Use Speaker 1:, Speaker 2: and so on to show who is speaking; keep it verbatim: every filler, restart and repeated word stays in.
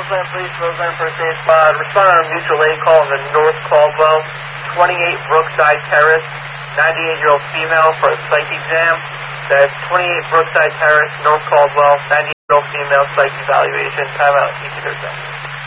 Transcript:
Speaker 1: Roseland Police, Roseland First Aid Squad. Respond on a mutual aid call in the North Caldwell, twenty-eight Brookside Terrace, ninety-eight-year-old female for a psych exam. That's twenty-eight Brookside Terrace, North Caldwell, ninety-eight-year-old female psych evaluation. Time out.